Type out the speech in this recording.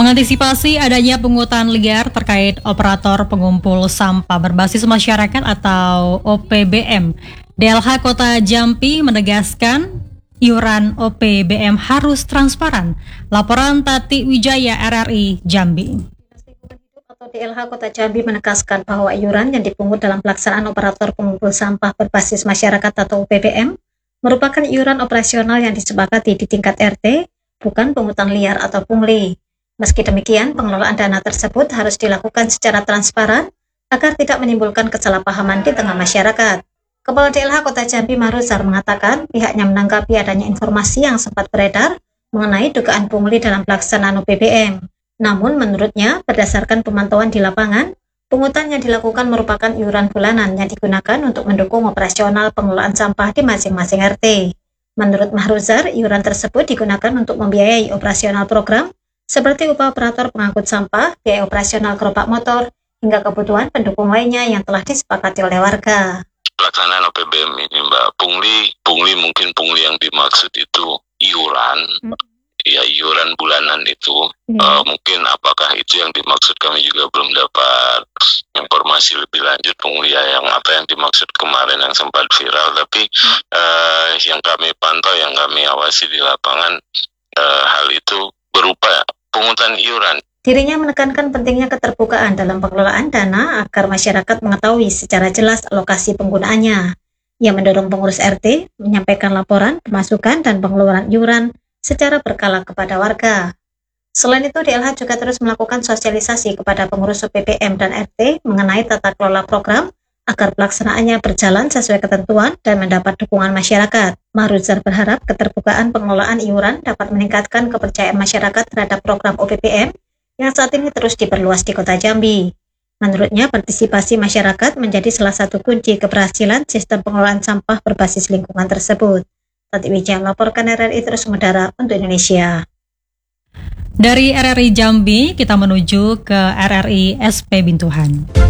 Mengantisipasi adanya pungutan liar terkait operator pengumpul sampah berbasis masyarakat atau OPBM, DLH Kota Jambi menegaskan iuran OPBM harus transparan. Laporan Tati Wijaya, RRI Jambi. Atau DLH Kota Jambi menegaskan bahwa iuran yang dipungut dalam pelaksanaan operator pengumpul sampah berbasis masyarakat atau OPBM merupakan iuran operasional yang disepakati di tingkat RT, bukan pungutan liar atau pungli. Meski demikian, pengelolaan dana tersebut harus dilakukan secara transparan agar tidak menimbulkan kesalahpahaman di tengah masyarakat. Kepala DLH Kota Jambi Mahruzar mengatakan pihaknya menanggapi adanya informasi yang sempat beredar mengenai dugaan pungli dalam pelaksanaan OPBM. Namun menurutnya, berdasarkan pemantauan di lapangan, pungutan yang dilakukan merupakan iuran bulanan yang digunakan untuk mendukung operasional pengelolaan sampah di masing-masing RT. Menurut Mahruzar, iuran tersebut digunakan untuk membiayai operasional program seperti upah operator pengangkut sampah, biaya operasional gerobak motor, hingga kebutuhan pendukung lainnya yang telah disepakati oleh warga. Pelaksanaan OPBM ini, Mbak, pungli mungkin pungli yang dimaksud itu iuran, ya iuran bulanan itu. Mungkin apakah itu yang dimaksud, kami juga belum dapat informasi lebih lanjut pungli yang apa yang dimaksud kemarin yang sempat viral, tapi yang kami pantau, yang kami awasi di lapangan, hal itu berupa pungutan iuran. Dirinya menekankan pentingnya keterbukaan dalam pengelolaan dana agar masyarakat mengetahui secara jelas alokasi penggunaannya. Ia mendorong pengurus RT menyampaikan laporan, pemasukan, dan pengeluaran iuran secara berkala kepada warga. Selain itu, DLH juga terus melakukan sosialisasi kepada pengurus OPBM dan RT mengenai tata kelola program agar pelaksanaannya berjalan sesuai ketentuan dan mendapat dukungan masyarakat. Mahruzar berharap keterbukaan pengelolaan iuran dapat meningkatkan kepercayaan masyarakat terhadap program OPBM yang saat ini terus diperluas di Kota Jambi. Menurutnya, partisipasi masyarakat menjadi salah satu kunci keberhasilan sistem pengelolaan sampah berbasis lingkungan tersebut. Tati Wijaya melaporkan, RRI Terus Mengudara untuk Indonesia. Dari RRI Jambi, kita menuju ke RRI SP Bintuhan.